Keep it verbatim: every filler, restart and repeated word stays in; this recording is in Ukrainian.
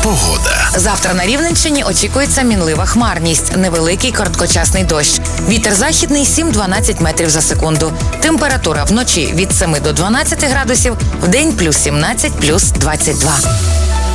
Погода. Завтра на Рівненщині очікується мінлива хмарність, невеликий короткочасний дощ. Вітер західний сім-дванадцять метрів за секунду. Температура вночі від семи до дванадцяти градусів, вдень плюс сімнадцять, плюс двадцять два.